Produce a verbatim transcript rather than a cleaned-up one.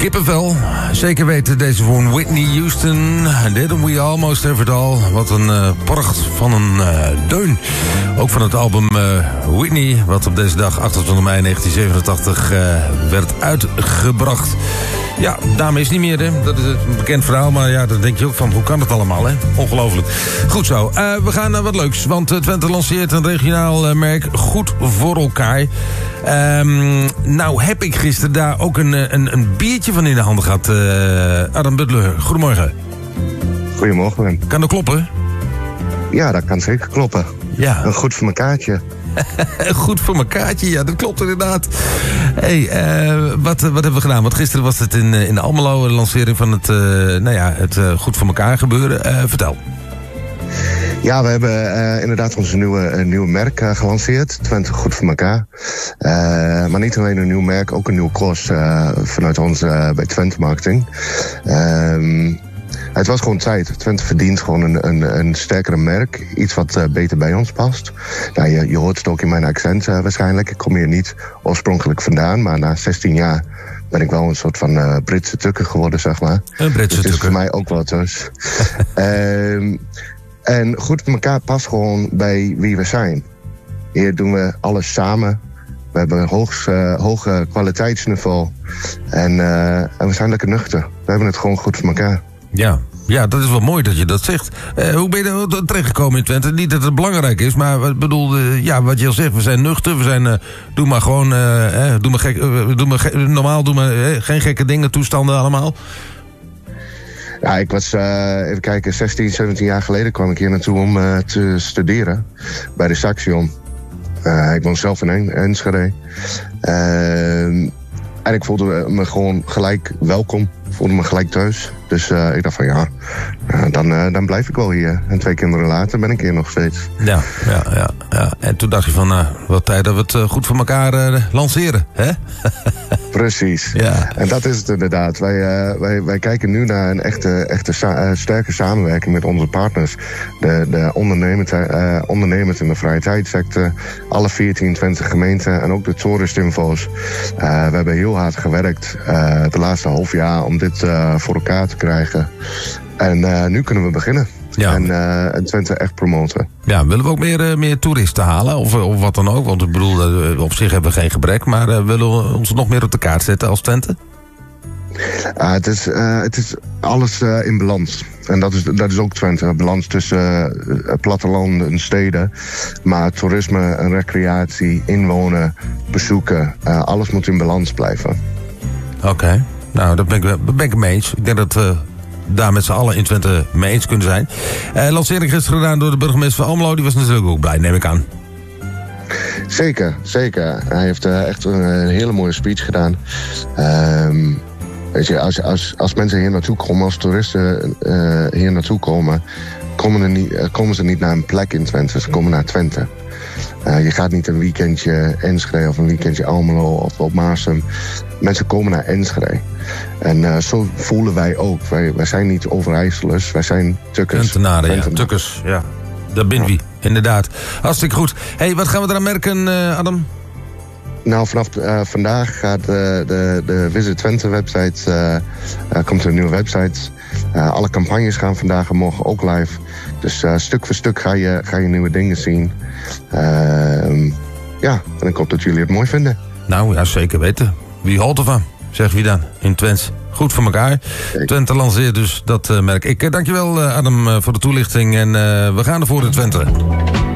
Kippenvel. Zeker weten deze van Whitney Houston. Didn't we almost have it all. Wat een uh, pracht van een uh, deun. Ook van het album uh, Whitney. Wat op deze dag, achtentwintig mei negentien zevenentachtig, uh, werd uitgebracht. Ja, dame is niet meer, hè. Dat is een bekend verhaal, maar ja, dan denk je ook van, hoe kan het allemaal, hè? Ongelooflijk. Goed zo, uh, we gaan naar wat leuks. Want uh, Twente lanceert een regionaal uh, merk Goed voor elkaar. Um, nou heb ik gisteren daar ook een, een, een biertje van in de handen gehad. Uh, Adam Butler, goedemorgen. Goedemorgen. Kan dat kloppen? Ja, dat kan zeker kloppen. Ja. Een goed voor mekaartje. Goed voor mekaartje, ja, dat klopt inderdaad. Hey, uh, wat, wat hebben we gedaan? Want gisteren was het in, in Almelo, de lancering van het, uh, nou ja, het uh, Goed voor elkaar gebeuren. Uh, vertel. Ja, we hebben uh, inderdaad ons nieuwe, uh, nieuwe merk uh, gelanceerd. Twente Goed voor elkaar. Uh, maar niet alleen een nieuw merk, ook een nieuw koers uh, vanuit ons uh, bij Twente Marketing. Uh, Het was gewoon tijd. Twente verdient gewoon een, een, een sterkere merk. Iets wat uh, beter bij ons past. Nou, je, je hoort het ook in mijn accent uh, waarschijnlijk. Ik kom hier niet oorspronkelijk vandaan. Maar na zestien jaar ben ik wel een soort van uh, Britse tukker geworden, zeg maar. Een Britse tukker. Dus het is voor mij ook wel thuis. um, en Goed voor elkaar past gewoon bij wie we zijn. Hier doen we alles samen. We hebben een hoog, uh, hoge kwaliteitsniveau. En, uh, en we zijn lekker nuchter. We hebben het gewoon goed voor elkaar. Ja, ja, dat is wel mooi dat je dat zegt. Uh, hoe ben je er terechtgekomen in Twente? Niet dat het belangrijk is, maar ik bedoel, uh, ja, wat je al zegt, we zijn nuchter, we zijn, uh, doe maar gewoon, uh, eh, doe maar gek, uh, doe maar ge- normaal, doe maar uh, geen gekke dingen, toestanden allemaal. Ja, ik was, uh, even kijken, zestien, zeventien jaar geleden kwam ik hier naartoe om uh, te studeren bij de Saxion. Uh, ik woon zelf in Enschede. Uh, En ik voelde me gewoon gelijk welkom. Voelde me gelijk thuis. Dus uh, ik dacht van ja, uh, dan, uh, dan blijf ik wel hier. En twee kinderen later ben ik hier nog steeds. Ja, ja, ja. ja. En toen dacht je van, nou, wat tijd dat we het uh, goed voor elkaar uh, lanceren, hè? Precies. Ja. En dat is het inderdaad. Wij, uh, wij, wij kijken nu naar een echte, echte sa- uh, sterke samenwerking met onze partners. De, de ondernemers, uh, ondernemers in de vrije tijdsector. Alle veertien, twintig gemeenten en ook de toeristinfo's. Uh, we hebben heel hard gewerkt uh, de laatste half jaar om dit uh, voor elkaar te krijgen. En uh, nu kunnen we beginnen. Ja. En, uh, en Twente echt promoten. Ja, willen we ook meer, uh, meer toeristen halen? Of, of wat dan ook? Want ik bedoel, uh, op zich hebben we geen gebrek. Maar uh, willen we ons nog meer op de kaart zetten als Twente? Uh, het, is, uh, het is alles uh, in balans. En dat is, dat is ook Twente. Balans tussen uh, plattelanden en steden. Maar toerisme en recreatie, inwonen, bezoeken. Uh, alles moet in balans blijven. Oké. Okay. Nou, daar ben ik, daar ben ik het mee eens. Ik denk dat we uh, daar met z'n allen in Twente mee eens kunnen zijn. Uh, lancering gisteren gedaan door de burgemeester van Almelo. Die was natuurlijk ook blij, neem ik aan. Zeker, zeker. Hij heeft uh, echt een, een hele mooie speech gedaan. Um, weet je, als, als, als mensen hier naartoe komen, als toeristen uh, hier naartoe komen... Komen, er niet, uh, komen ze niet naar een plek in Twente, ze komen naar Twente. Uh, je gaat niet een weekendje Enschede of een weekendje Almelo of op Maasum. Mensen komen naar Enschede. En uh, zo voelen wij ook. Wij, wij zijn niet Overijsselers, wij zijn tukkers. Twentenaren, ja, tukkers, ja. Dat ben wie, inderdaad. Hartstikke goed. Hé, hey, wat gaan we eraan merken, uh, Adam? Nou, vanaf uh, vandaag gaat de, de, de Visit Twente website, uh, uh, komt er een nieuwe website. Uh, alle campagnes gaan vandaag en morgen ook live. Dus uh, stuk voor stuk ga je, ga je nieuwe dingen zien. Uh, ja, en ik hoop dat jullie het mooi vinden. Nou, ja, zeker weten. Wie houdt ervan? Zeg wie dan? In Twente. Goed voor elkaar. Kijk. Twente lanceert dus dat uh, merk. Ik uh, dankjewel uh, Adam uh, voor de toelichting. En uh, we gaan ervoor in Twente.